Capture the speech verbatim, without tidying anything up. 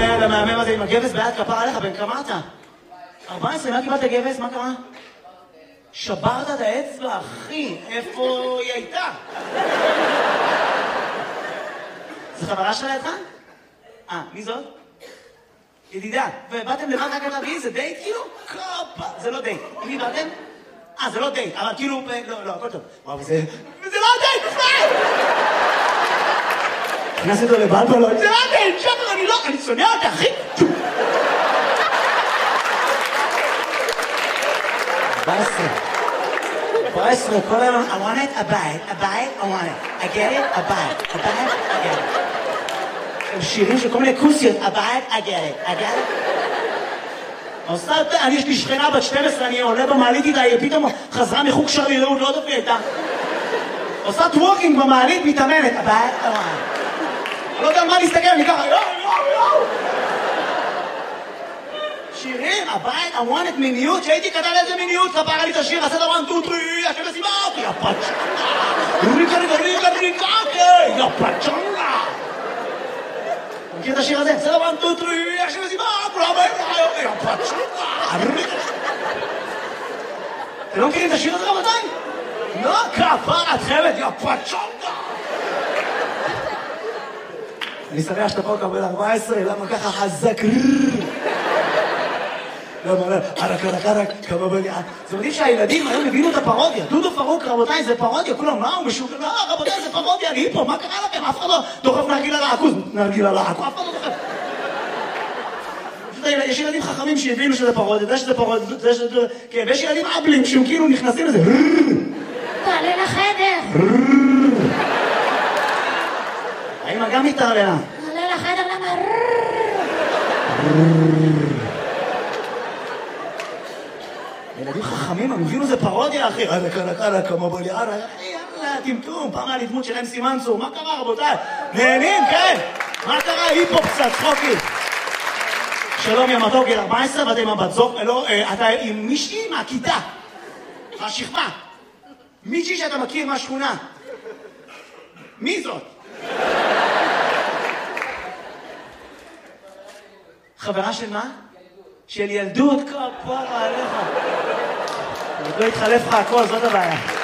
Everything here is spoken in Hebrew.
למהמם הזה עם הגבס ביד כפר עליך, בן כמה אתה? ארבע עשרה, מה קיבלת גבס? מה קרה? שברת את האצבע, אחי, איפה היא הייתה? זו חברה שלה לידך? אה, מי זאת? ידידה, ובאתם לבד רק על להביא, זה דייט כאילו? קופה, זה לא דייט. מי באתם? אה, זה לא דייט, אבל כאילו, לא, לא, הכל טוב. וואו, זה... זה לא דייט, בכלל! נכנס איתו לבלבלות, זה לא דייט, שפר, אני לא, אני שונא אותה, אחי! ארבע עשרה. ארבע עשרה, כל היום, I want it, a bite, a bite, I want it. I get it, a bite, a bite, I get it. הם שירים של כל מיני כוסיות, a bite, I get it, I get it. עושה, אני יש לי שכנה בת שתים עשרה, אני עולה במעלית איתה, היא פתאום חזרה מחוג שרירות, לא יודעת מי הייתה. עושה טווקינג במעלית, מתאמנת, a bite, I want it. אני לא יודע על מה להסתכל, אני ככה, יואו, יואו, יואו. שירים, הבית, I want it מיניות, שהייתי כתב איזה מיניות, ספרה לי את השיר, עשה דבר, טו, טרי, השם מסיבה, יא פצ'ונגה, ריקה, ריקה, ריקה, ריקה, יא פצ'ונגה. מכיר את השיר הזה? עשה דבר, טו, טרי, השם מסיבה, יא פצ'ונגה, ריקה. אתם לא מכירים את השיר הזה רבותיי? לא, כפר הצוות, יא פצ'ונגה. אני שמח שאתה פה קבל ארבע עשרה, למה ככה חזק? למה, למה, ערק, ערק, ערק, כמה בליעה. זה מדהים שהילדים היום הבינו את הפרודיה. דודו פרוק, רבותיי, זה פרודיה. כולם, מה הוא משוגע? לא, רבותיי, זה פרודיה, אני פה, מה קרה לכם? אף אחד לא דוחף נרגיל על העכוז. נרגיל על העכוז, אף אחד לא דוחף. יש ילדים חכמים שהבינו שזה פרודיה, זה שזה פרודיה, זה שזה... כן, ויש ילדים אבלים שהם כאילו נכנסים לזה. תעלה לחדר. האמא גם מתערללה. תעלה לחדר, למה? ילדים חכמים, הם הבינו זה פרודיה, אחי. ערק, ערק, ערק, כמה בליעה, אחי, יאללה, טמטום. פעם היה לי דמות של אמסי מנסור. מה קרה, רבותיי? נהנים, כן? מה קרה? היפ-הופ קצת, צחוקי. שלום, יא מתוק, גיל ארבע עשרה, ואתה עם הבת זוג, לא, אתה עם מישהי מהכיתה. השכבה. מישהי שאתה מכיר מהשכונה. מי זאת? חברה של מה? של ילדות, כפרה עליך. עוד לא התחלף לך הכל, זאת הבעיה.